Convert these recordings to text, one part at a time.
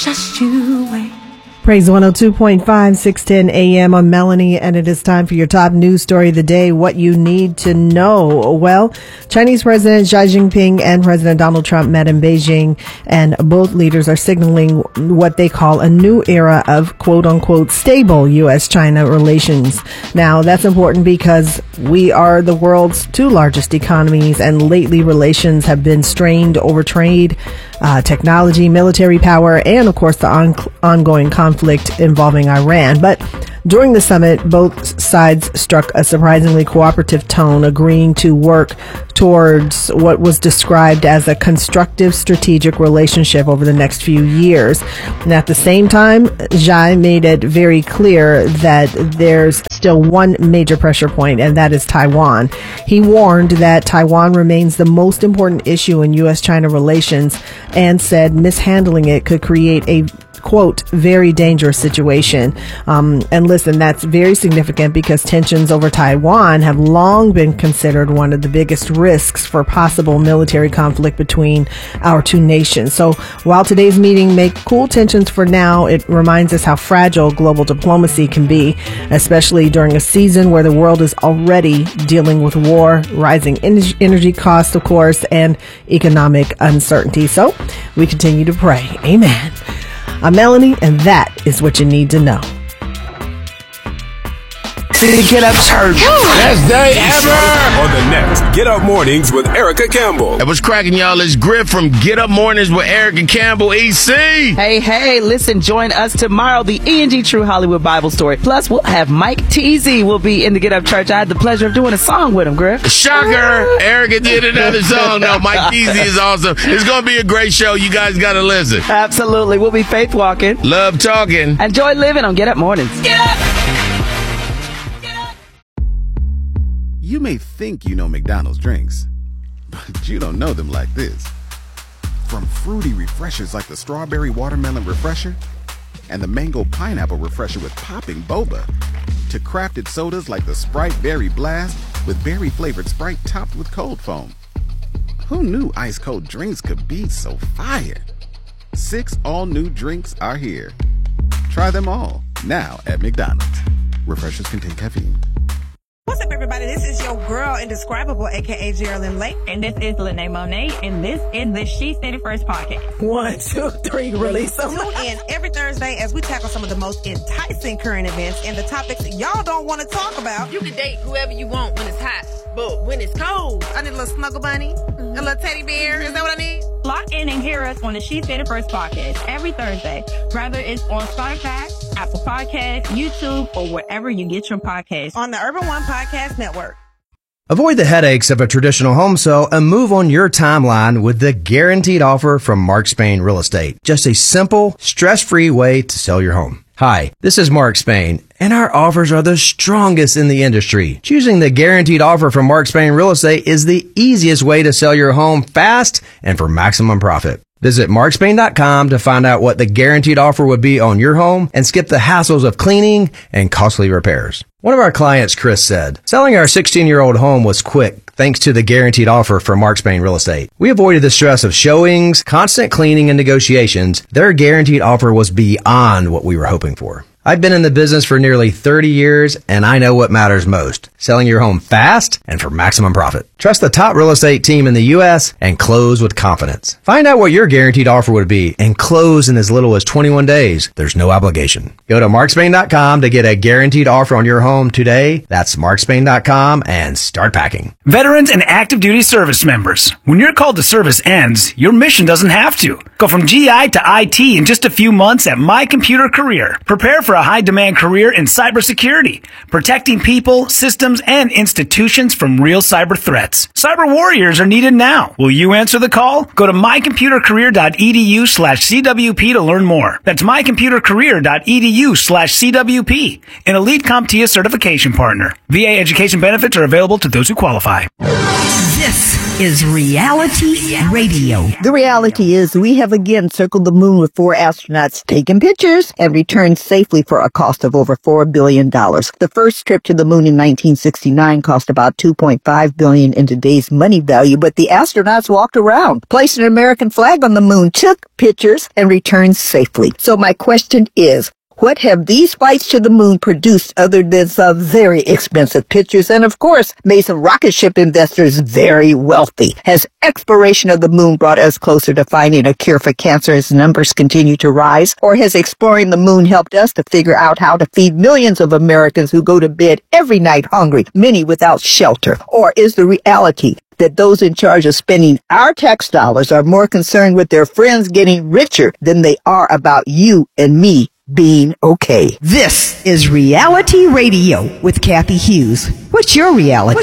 Just you wait. Praise 102.5, 610 a.m. on Melanie, and it is time for your top news story of the day, what you need to know. Well, Chinese President Xi Jinping and President Donald Trump met in Beijing, and both leaders are signaling what they call a new era of quote-unquote stable U.S.-China relations. Now, that's important because we are the world's two largest economies, and lately relations have been strained over trade, technology, military power, and, of course, the ongoing conflict involving Iran. But during the summit, both sides struck a surprisingly cooperative tone, agreeing to work towards what was described as a constructive strategic relationship over the next few years. And at the same time, Xi made it very clear that there's still one major pressure point, and that is Taiwan. He warned that Taiwan remains the most important issue in U.S.-China relations and said mishandling it could create a quote, very dangerous situation. And listen, that's very significant because tensions over Taiwan have long been considered one of the biggest risks for possible military conflict between our two nations. So while today's meeting may cool tensions for now, it reminds us how fragile global diplomacy can be, especially during a season where the world is already dealing with war, rising energy costs, of course, and economic uncertainty. So we continue to pray. Amen. I'm Melanie, and that is what you need to know. Get Up Church. Best day ever! On the next Get Up Mornings with Erica Campbell. Hey, what's cracking, y'all? It's Griff from Get Up Mornings with Erica Campbell, EC. Hey, listen, join us tomorrow, the E&G True Hollywood Bible Story. Plus, we'll have Mike Teasy will be in the Get Up Church. I had the pleasure of doing a song with him, Griff. Shocker! Erica did another song. No, Mike Teasy is awesome. It's going to be a great show. You guys got to listen. Absolutely. We'll be faith walking. Love talking. And joy living on Get Up Mornings. Get up! You may think you know McDonald's drinks, but you don't know them like this. From fruity refreshers like the Strawberry Watermelon Refresher and the Mango Pineapple Refresher with popping boba, to crafted sodas like the Sprite Berry Blast with berry-flavored Sprite topped with cold foam. Who knew ice-cold drinks could be so fire? 6 all-new drinks are here. Try them all, now at McDonald's. Refreshers contain caffeine. What's up, everybody? This is your girl, Indescribable, a.k.a. Geraldine Lake. And this is Lene Monet, and this is the She Said It First podcast. 1, 2, 3, release them. Tune in every Thursday as we tackle some of the most enticing current events and the topics y'all don't want to talk about. You can date whoever you want when it's hot, but when it's cold, I need a little snuggle bunny, a little teddy bear. Is that what I need? Lock in and hear us on the She Said It First podcast every Thursday, whether it's on Spotify, Apple Podcasts, YouTube, or wherever you get your podcasts. On the Urban One Podcast Network. Avoid the headaches of a traditional home sale and move on your timeline with the guaranteed offer from Mark Spain Real Estate. Just a simple, stress-free way to sell your home. Hi, this is Mark Spain, and our offers are the strongest in the industry. Choosing the guaranteed offer from Mark Spain Real Estate is the easiest way to sell your home fast and for maximum profit. Visit markspain.com to find out what the guaranteed offer would be on your home and skip the hassles of cleaning and costly repairs. One of our clients, Chris, said, selling our 16-year-old home was quick thanks to the guaranteed offer from Mark Spain Real Estate. We avoided the stress of showings, constant cleaning, and negotiations. Their guaranteed offer was beyond what we were hoping for. I've been in the business for nearly 30 years, and I know what matters most. Selling your home fast and for maximum profit. Trust the top real estate team in the U.S. and close with confidence. Find out what your guaranteed offer would be and close in as little as 21 days. There's no obligation. Go to markspain.com to get a guaranteed offer on your home today. That's markspain.com and start packing. Veterans and active duty service members. When your call to service ends, your mission doesn't have to. Go from GI to IT in just a few months at My Computer Career. Prepare for a high-demand career in cybersecurity, protecting people, systems, and institutions from real cyber threats. Cyber warriors are needed now. Will you answer the call? Go to mycomputercareer.edu/CWP to learn more. That's mycomputercareer.edu/CWP, an elite CompTIA certification partner. VA education benefits are available to those who qualify. This is Reality Radio. The reality is we have again circled the moon with 4 astronauts taking pictures and returned safely for a cost of over $4 billion. The first trip to the moon in 1969 cost about $2.5 billion in today's money value, but the astronauts walked around, placed an American flag on the moon, took pictures, and returned safely. So my question is, what have these flights to the moon produced other than some very expensive pictures and, of course, made some rocket ship investors very wealthy? Has exploration of the moon brought us closer to finding a cure for cancer as numbers continue to rise? Or has exploring the moon helped us to figure out how to feed millions of Americans who go to bed every night hungry, many without shelter? Or is the reality that those in charge of spending our tax dollars are more concerned with their friends getting richer than they are about you and me being okay? This is Reality Radio with Kathy Hughes. What's your reality?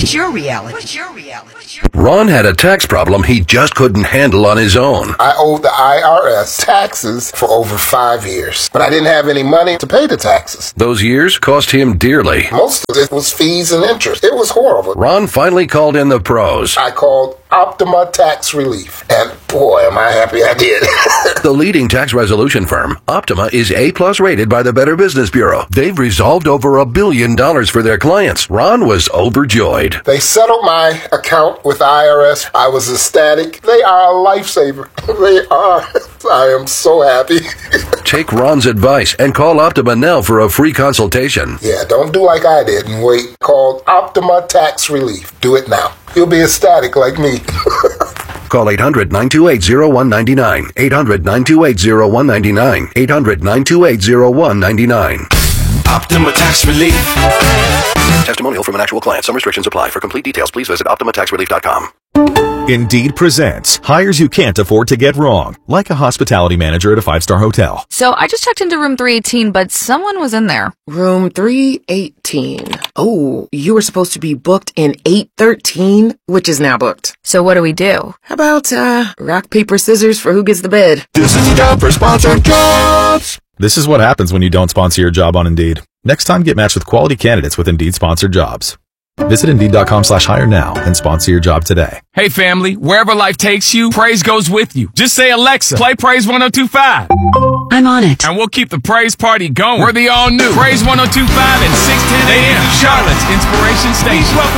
Ron had a tax problem he just couldn't handle on his own. I owed the IRS taxes for over 5 years, but I didn't have any money to pay the taxes. Those years cost him dearly. Most of it was fees and interest. It was horrible. Ron finally called in the pros. I called Optima Tax Relief, and boy, am I happy I did. The leading tax resolution firm, Optima, is A+ rated by the Better Business Bureau. They've resolved over $1 billion for their clients. Ron was overjoyed. They settled my account with IRS. I was ecstatic. They are a lifesaver. They are. I am so happy. Take Ron's advice and call Optima now for a free consultation. Yeah, don't do like I did and wait. Call Optima Tax Relief. Do it now. You'll be ecstatic like me. Call 800-928-0199. 800-928-0199. 800-928-0199. Optima Tax Relief. Testimonial from an actual client. Some restrictions apply. For complete details, please visit OptimaTaxRelief.com. Indeed presents hires you can't afford to get wrong, like a hospitality manager at a 5-star hotel. So I just checked into room 318, but someone was in there. Room 318. Oh, you were supposed to be booked in 813, which is now booked. So what do we do? How about, rock, paper, scissors for who gets the bed? This is the job for sponsored jobs. This is what happens when you don't sponsor your job on Indeed. Next time, get matched with quality candidates with Indeed sponsored jobs. Visit Indeed.com/hire now and sponsor your job today. Hey family, wherever life takes you, praise goes with you. Just say, Alexa, play Praise 102.5. I'm on it. And we'll keep the praise party going. We're the all new Praise 102.5 and 610 AM, Charlotte's Inspiration Station. Please welcome